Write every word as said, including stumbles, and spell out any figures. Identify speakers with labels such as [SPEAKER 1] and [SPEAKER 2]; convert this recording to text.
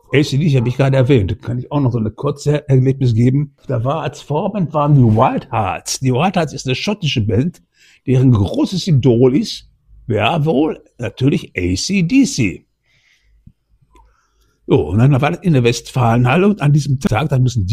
[SPEAKER 1] A C D C habe ich gerade erwähnt. Da kann ich auch noch so eine kurze Erlebnis geben. Da war als Vorband waren die Wild Hearts. Die Wild Hearts ist eine schottische Band, deren großes Idol ist, ja wohl, natürlich A C D C. So, und dann war das in der Westfalenhalle und an diesem Tag, da müssen